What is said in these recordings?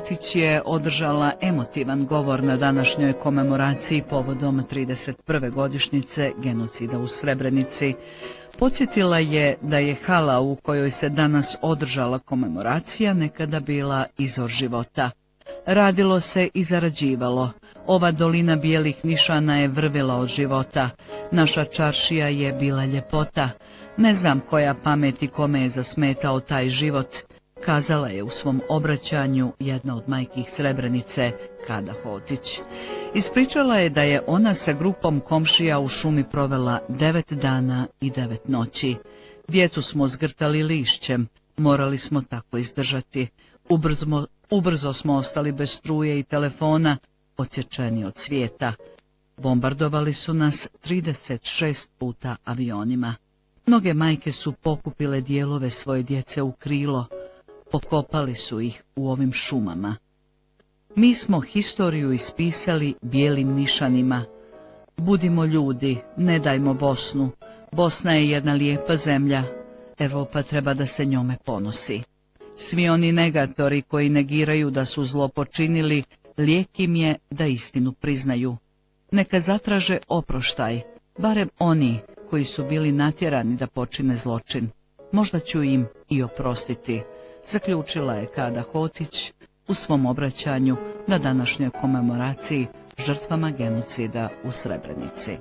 Hotić je održala emotivan govor na današnjoj komemoraciji povodom 31. godišnjice genocida u Srebrenici. Podsjetila je da je hala u kojoj se danas održala komemoracija nekada bila izvor života. Radilo se i zarađivalo. Ova dolina bijelih nišana je vrvila od života. Naša čaršija je bila ljepota. Ne znam koja pamet i kome je zasmetao taj život, kazala je u svom obraćanju jedna od majki Srebrenice, Kada Hotić. Ispričala je da je ona sa grupom komšija u šumi provela 9 dana i 9 noći. Djecu smo zgrtali lišćem, morali smo tako izdržati. Ubrzo smo ostali bez struje i telefona, odsječeni od svijeta. Bombardovali su nas 36 puta avionima. Mnoge majke su pokupile dijelove svoje djece u krilo, pokopali su ih u ovim šumama. Mi smo historiju ispisali bijelim nišanima. Budimo ljudi, ne dajmo Bosnu. Bosna je jedna lijepa zemlja. Europa treba da se njome ponosi. Svi oni negatori koji negiraju da su zlo počinili, lijek im je da istinu priznaju. Neka zatraže oproštaj, barem oni koji su bili natjerani da počine zločin. Možda ću im i oprostiti, zaključila je Kada Hotić u svom obraćanju na današnjoj komemoraciji žrtvama genocida u Srebrenici.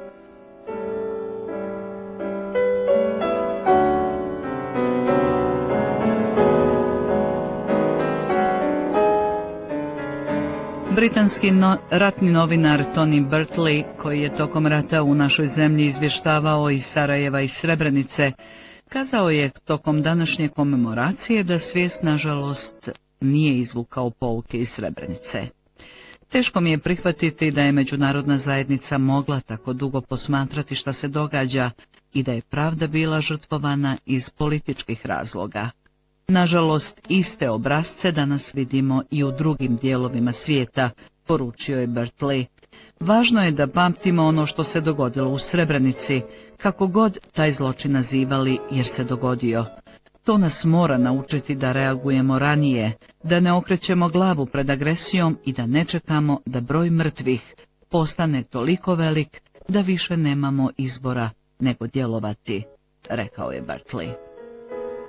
Britanski ratni novinar Tony Birtley, koji je tokom rata u našoj zemlji izvještavao iz Sarajeva i Srebrenice, kazao je tokom današnje komemoracije da svijest, nažalost, nije izvukao pouke iz Srebrenice. Teško mi je prihvatiti da je međunarodna zajednica mogla tako dugo posmatrati šta se događa i da je pravda bila žrtvovana iz političkih razloga. Nažalost, iste obrazce danas vidimo i u drugim dijelovima svijeta, poručio je Birtley. Važno je da pamtimo ono što se dogodilo u Srebrenici, kako god taj zločin nazivali, jer se dogodio. To nas mora naučiti da reagujemo ranije, da ne okrećemo glavu pred agresijom i da ne čekamo da broj mrtvih postane toliko velik da više nemamo izbora nego djelovati, rekao je Birtley.